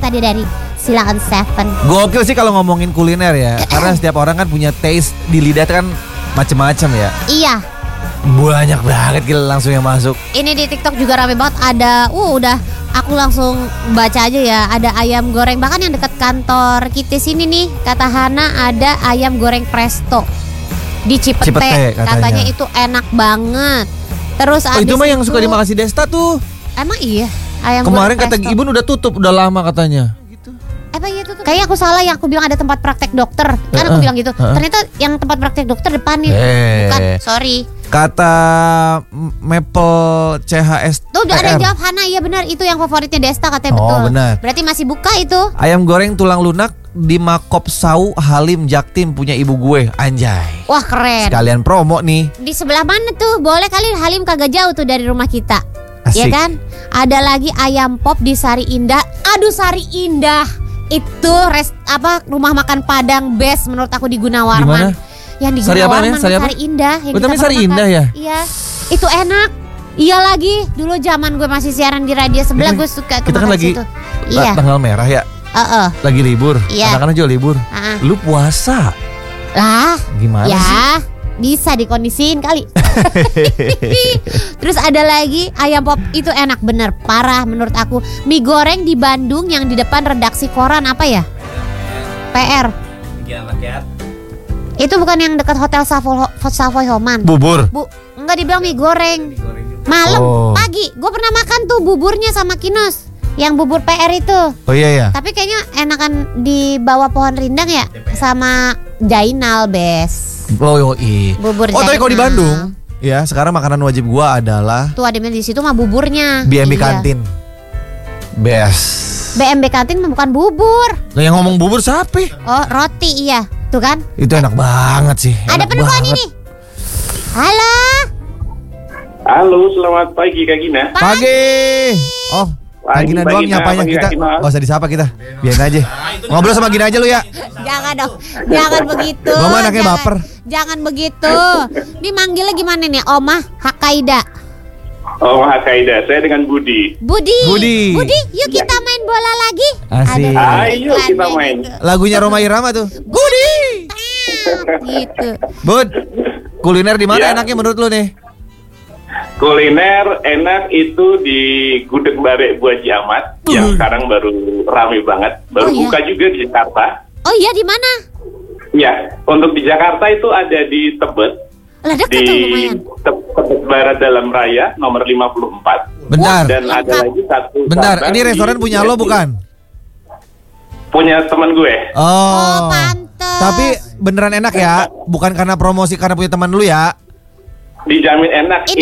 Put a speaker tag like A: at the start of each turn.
A: tadi dari Silakan Seven.
B: Gokil sih kalau ngomongin kuliner ya. Karena setiap orang kan punya taste di lidah kan macem-macem ya.
A: Iya.
B: Banyak banget gila langsung yang masuk.
A: Ini di TikTok juga rame banget. Ada, udah aku langsung baca aja ya. Ada ayam goreng, bahkan yang dekat kantor kita sini nih, kata Hana ada ayam goreng presto di Cipete katanya itu enak banget. Terus
B: itu mah yang suka dimakasih Desta tuh.
A: Emang iya ayam
B: kemarin
A: goreng
B: kata
A: presto.
B: Ibun udah tutup, udah lama katanya.
A: Emang iya tutup? Kayaknya aku salah, yang aku bilang ada tempat praktek dokter. Kan aku bilang gitu. Ternyata yang tempat praktek dokter depannya. Bukan, sorry.
B: Kata Maple CHS.
A: Tuh udah ada yang jawab Hana, iya benar itu yang favoritnya Desta katanya betul.
B: Benar.
A: Berarti masih buka itu.
B: Ayam goreng tulang lunak di Makop Sau Halim Jaktim punya ibu gue, anjay.
A: Wah keren.
B: Sekalian promo nih.
A: Di sebelah mana tuh? Boleh kali, Halim kagak jauh tuh dari rumah kita.
B: Asik.
A: Ya kan? Ada lagi ayam pop di Sari Indah. Aduh Sari Indah. Itu rumah makan Padang best menurut aku di Gunawarman.
B: Di mana?
A: Yang di
B: Sari apa
A: Gunawarman,
B: Sari
A: Indah.
B: Betul Sari Indah ya?
A: Iya. Itu enak. Iya lagi. Dulu zaman gue masih siaran di radio sebelah, gue suka
B: kita kan lagi
A: situ. Iya.
B: Tanggal merah ya. Lagi libur.
A: Iya.
B: Anak-anak juga libur. Lu puasa.
A: Lah.
B: Gimana
A: ya,
B: sih?
A: Bisa dikondisiin kali. Terus ada lagi ayam pop, itu enak bener, parah menurut aku. Mie goreng di Bandung yang di depan redaksi koran apa ya? PR. Itu bukan yang dekat Hotel Savoy Homan.
B: Bubur.
A: Enggak, dibilang mie goreng. Malam, pagi. Gue pernah makan tuh buburnya sama Kinos. Yang bubur PR itu.
B: Oh iya ya.
A: Tapi kayaknya enakan di bawah pohon rindang ya, sama Jainal bes.
B: Oh iya.
A: Bubur
B: tapi kalau di Bandung, ya sekarang makanan wajib gua adalah
A: tuh adanya di situ mah buburnya.
B: BMB Kantin. Best.
A: BMB Kantin mah bukan bubur.
B: Lah yang ngomong bubur siapa?
A: Oh, roti iya. Tuh kan?
B: Itu enak banget sih.
A: Ada penumpang ini. Halo.
C: Halo, selamat pagi Kak Gina.
B: Pagi. Oh, Kak Gina doang nyapanya kita. Gak usah disapa kita. Biarin aja. Ngobrol sama Gina aja lu ya.
A: Jangan dong. Jangan begitu.
B: Gua mah anaknya baper.
A: Jangan begitu. Ini manggilnya gimana nih? Omah Hakaida.
C: Oh, Hakaida. Saya dengan Budi.
A: Budi, yuk kita main bola lagi.
B: Asik.
C: Ayo kita main.
B: Lagunya Roma Irama tuh. Budi.
A: Gitu.
B: Bud, kuliner di mana enaknya menurut lu nih?
C: Kuliner enak itu di Gudeg Bare Buaji Ahmad yang sekarang baru rame banget. Baru buka juga di Jakarta.
A: Oh iya, di mana?
C: Ya, untuk di Jakarta itu ada di Tebet.
A: Lah dekat tuh lumayan.
C: Tebet Barat Dalam Raya nomor 54.
B: Benar.
C: Dan ada lagi satu.
B: Bentar, ini restoran punya lo bukan?
C: Punya teman gue.
B: Oh,
A: pantes.
B: Tapi beneran enak ya? Bukan karena promosi, karena punya teman lu ya?
C: Dijamin enak.